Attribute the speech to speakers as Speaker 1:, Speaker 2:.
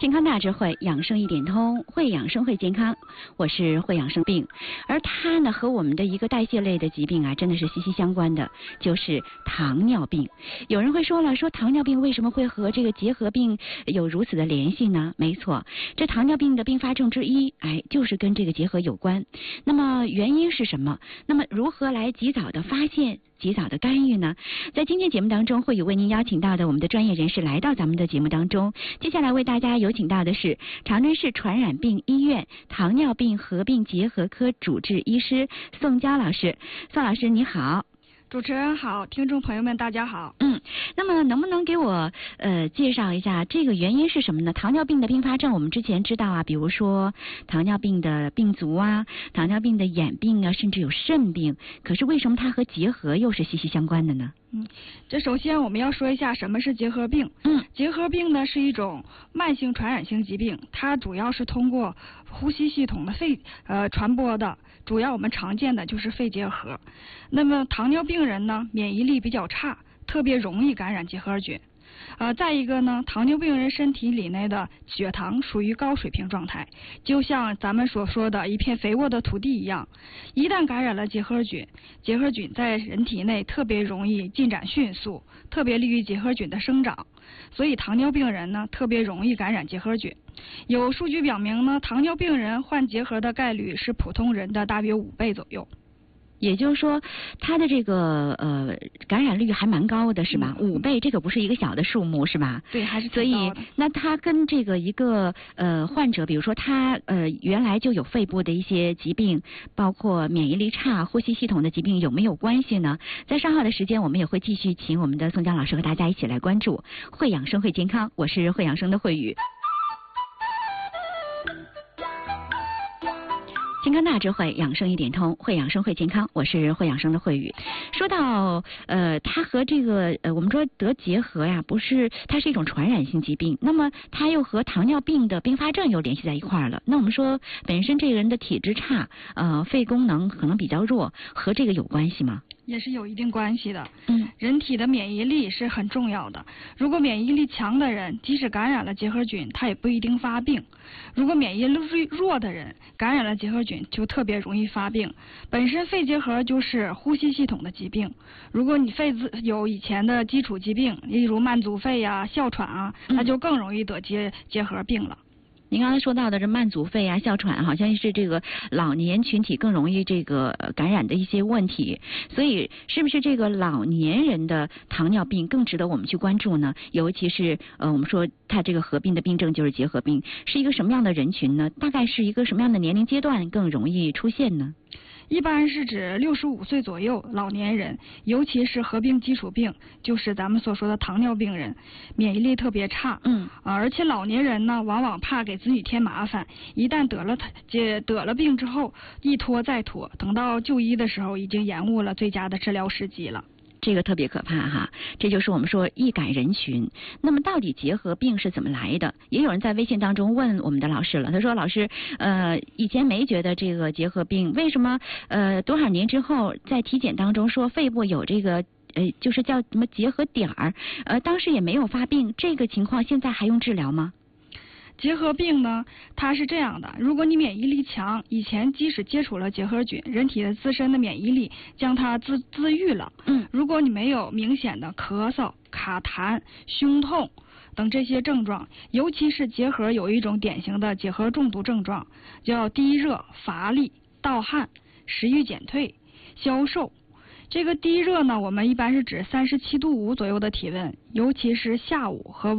Speaker 1: 健康大智慧，养生一点通，会养生会健康。我是会养生病，而它呢和我们的一个代谢类的疾病啊，真的是息息相关的，就是糖尿病。有人会说了，说糖尿病为什么会和这个结核病有如此的联系呢？没错，这糖尿病的并发症之一，就是跟这个结核有关。那么原因是什么？那么如何来及早的发现？及早的干预呢？在今天节目当中，会有为您邀请到的我们的专业人士来到咱们的节目当中。接下来为大家有请到的是长春市传染病医院糖尿病合并结核科主治医师宋娇老师。宋老师你好。
Speaker 2: 主持人好，听众朋友们大家好。
Speaker 1: 那么能不能给我介绍一下这个原因是什么呢？糖尿病的并发症我们之前知道啊，比如说糖尿病的病足啊，糖尿病的眼病啊，甚至有肾病，可是为什么它和结核又是息息相关的呢？
Speaker 2: 这首先我们要说一下什么是结核病。结核病呢是一种慢性传染性疾病，它主要是通过呼吸系统的肺传播的，主要我们常见的就是肺结核。那么糖尿病人呢免疫力比较差，特别容易感染结核菌。再一个呢，糖尿病人身体里内的血糖属于高水平状态，就像咱们所说的一片肥沃的土地一样，一旦感染了结核菌，结核菌在人体内特别容易进展迅速，特别利于结核菌的生长，所以糖尿病人呢特别容易感染结核菌。有数据表明呢，糖尿病人患结核的概率是普通人的大约5倍左右。
Speaker 1: 也就是说，它的这个感染率还蛮高的，是吧？5倍，这个不是一个小的数目，是吧？
Speaker 2: 对，还是
Speaker 1: 所以，那它跟这个一个患者，比如说他原来就有肺部的一些疾病，包括免疫力差、呼吸系统的疾病，有没有关系呢？在稍后的时间，我们也会继续请我们的宋江老师和大家一起来关注会养生会健康。我是会养生的慧宇。健康大智慧，养生一点通，会养生会健康。我是会养生的慧宇。说到它和这个我们说得结核呀，不是它是一种传染性疾病，那么它又和糖尿病的并发症又联系在一块儿了。那我们说本身这个人的体质差，肺功能可能比较弱，和这个有关系吗？
Speaker 2: 也是有一定关系的。人体的免疫力是很重要的。如果免疫力强的人，即使感染了结核菌，他也不一定发病。如果免疫力弱的人，感染了结核菌就特别容易发病。本身肺结核就是呼吸系统的疾病，如果你肺有以前的基础疾病，例如慢阻肺啊、哮喘啊，那就更容易得结核病了。
Speaker 1: 您刚才说到的这慢阻肺啊、哮喘，好像是这个老年群体更容易这个感染的一些问题，所以是不是这个老年人的糖尿病更值得我们去关注呢？尤其是我们说它这个合并的病症就是结核病，是一个什么样的人群呢？大概是一个什么样的年龄阶段更容易出现呢？
Speaker 2: 一般是指65岁左右老年人，尤其是合并基础病，就是咱们所说的糖尿病人，免疫力特别差。而且老年人呢，往往怕给子女添麻烦，一旦得了病之后，一拖再拖，等到就医的时候，已经延误了最佳的治疗时机了。
Speaker 1: 这个特别可怕哈，这就是我们说易感人群。那么到底结核病是怎么来的？也有人在微信当中问我们的老师了，他说老师，以前没觉得这个结核病，为什么多少年之后在体检当中说肺部有这个就是叫什么结核点儿，当时也没有发病，这个情况现在还用治疗吗？
Speaker 2: 结核病呢，它是这样的，如果你免疫力强，以前即使接触了结核菌，人体的自身的免疫力将它自愈了。如果你没有明显的咳嗽、卡痰、胸痛等这些症状，尤其是结核有一种典型的结核中毒症状，叫低热、乏力、盗汗、食欲减退、消瘦。这个低热呢，我们一般是指37.5度左右的体温，尤其是下午和